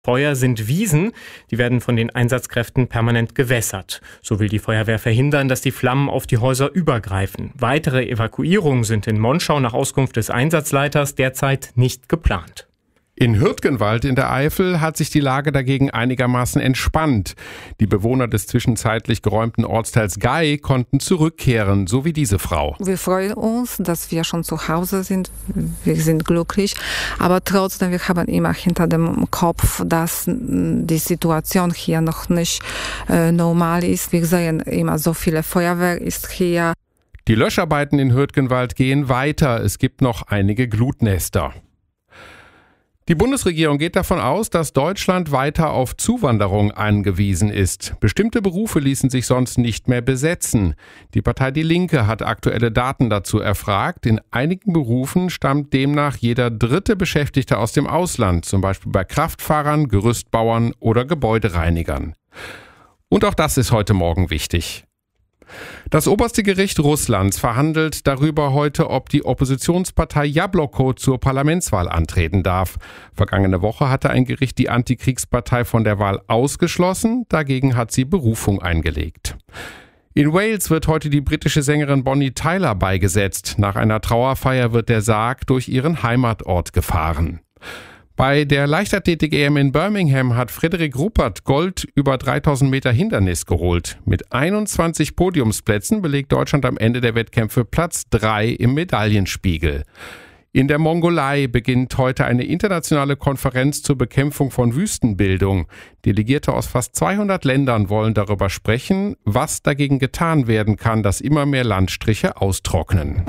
Feuer sind Wiesen, die werden von den Einsatzkräften permanent gewässert. So will die Feuerwehr verhindern, dass die Flammen auf die Häuser übergreifen. Weitere Evakuierungen sind in Monschau nach Auskunft des Einsatzleiters derzeit nicht geplant. In Hürtgenwald in der Eifel hat sich die Lage dagegen einigermaßen entspannt. Die Bewohner des zwischenzeitlich geräumten Ortsteils Gay konnten zurückkehren, so wie diese Frau. Wir freuen uns, dass wir schon zu Hause sind. Wir sind glücklich, aber trotzdem, wir haben immer hinter dem Kopf, dass die Situation hier noch nicht normal ist. Wir sehen immer, so viele Feuerwehr ist hier. Die Löscharbeiten in Hürtgenwald gehen weiter. Es gibt noch einige Glutnester. Die Bundesregierung geht davon aus, dass Deutschland weiter auf Zuwanderung angewiesen ist. Bestimmte Berufe ließen sich sonst nicht mehr besetzen. Die Partei Die Linke hat aktuelle Daten dazu erfragt. In einigen Berufen stammt demnach jeder dritte Beschäftigte aus dem Ausland, zum Beispiel bei Kraftfahrern, Gerüstbauern oder Gebäudereinigern. Und auch das ist heute Morgen wichtig. Das oberste Gericht Russlands verhandelt darüber heute, ob die Oppositionspartei Jabloko zur Parlamentswahl antreten darf. Vergangene Woche hatte ein Gericht die Antikriegspartei von der Wahl ausgeschlossen. Dagegen hat sie Berufung eingelegt. In Wales wird heute die britische Sängerin Bonnie Tyler beigesetzt. Nach einer Trauerfeier wird der Sarg durch ihren Heimatort gefahren. Bei der Leichtathletik-EM in Birmingham hat Frederik Ruppert Gold über 3000 Meter Hindernis geholt. Mit 21 Podiumsplätzen belegt Deutschland am Ende der Wettkämpfe Platz 3 im Medaillenspiegel. In der Mongolei beginnt heute eine internationale Konferenz zur Bekämpfung von Wüstenbildung. Delegierte aus fast 200 Ländern wollen darüber sprechen, was dagegen getan werden kann, dass immer mehr Landstriche austrocknen.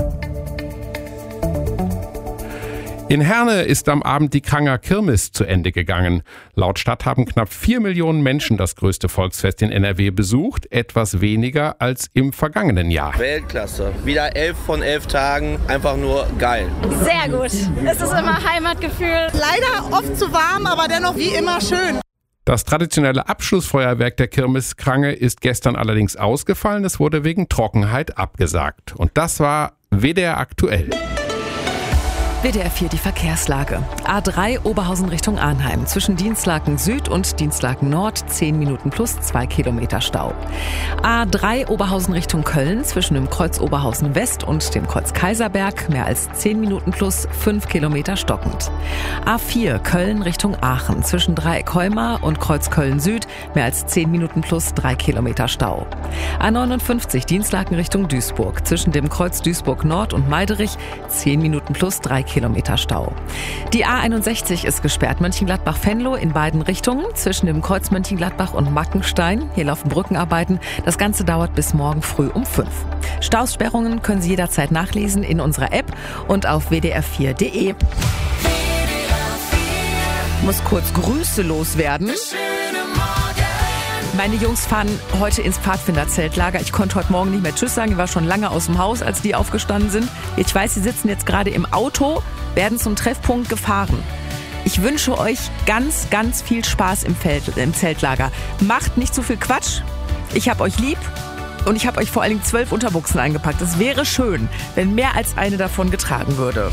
In Herne ist am Abend die Kranger Kirmes zu Ende gegangen. Laut Stadt haben knapp 4 Millionen Menschen das größte Volksfest in NRW besucht, etwas weniger als im vergangenen Jahr. Weltklasse. Wieder 11 von 11 Tagen, einfach nur geil. Sehr gut. Es ist immer Heimatgefühl. Leider oft zu warm, aber dennoch wie immer schön. Das traditionelle Abschlussfeuerwerk der Kirmes Krange ist gestern allerdings ausgefallen. Es wurde wegen Trockenheit abgesagt. Und das war WDR aktuell. WDR 4 die Verkehrslage. A3 Oberhausen Richtung Arnheim. Zwischen Dienstlaken Süd und Dienstlaken Nord 10 Minuten plus 2 Kilometer Stau. A3 Oberhausen Richtung Köln. Zwischen dem Kreuz Oberhausen West und dem Kreuz Kaiserberg mehr als 10 Minuten plus 5 Kilometer stockend. A4 Köln Richtung Aachen. Zwischen Dreieck Heumar und Kreuz Köln Süd mehr als 10 Minuten plus 3 Kilometer Stau. A59 Dienstlaken Richtung Duisburg. Zwischen dem Kreuz Duisburg Nord und Meiderich 10 Minuten plus 3 Kilometer Stau. Die A61 ist gesperrt. Mönchengladbach-Venlo in beiden Richtungen. Zwischen dem Kreuz Mönchengladbach und Mackenstein. Hier laufen Brückenarbeiten. Das Ganze dauert bis morgen früh um 5. Staussperrungen können Sie jederzeit nachlesen in unserer App und auf wdr4.de. Muss kurz Grüße loswerden. Meine Jungs fahren heute ins Pfadfinderzeltlager. Ich konnte heute Morgen nicht mehr Tschüss sagen. Ich war schon lange aus dem Haus, als die aufgestanden sind. Ich weiß, sie sitzen jetzt gerade im Auto, werden zum Treffpunkt gefahren. Ich wünsche euch ganz, ganz viel Spaß im Zeltlager. Macht nicht zu viel Quatsch. Ich hab euch lieb. Und ich habe euch vor allen Dingen 12 Unterbuchsen eingepackt. Es wäre schön, wenn mehr als eine davon getragen würde.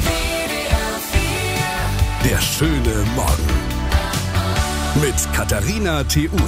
Der schöne Morgen. Mit Katharina T.U.